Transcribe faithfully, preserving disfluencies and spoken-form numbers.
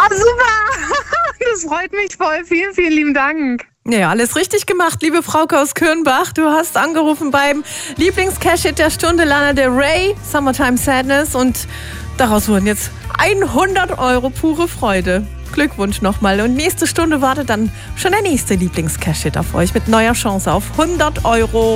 Oh, super. Das freut mich voll. Vielen, vielen lieben Dank. Ja, alles richtig gemacht, liebe Frauke aus Kürnbach. Du hast angerufen beim Lieblings-Cash-Hit der Stunde, Lana Del Rey, Summertime Sadness. Und daraus wurden jetzt hundert Euro pure Freude. Glückwunsch nochmal. Und nächste Stunde wartet dann schon der nächste Lieblings-Cash-Hit auf euch mit neuer Chance auf hundert Euro.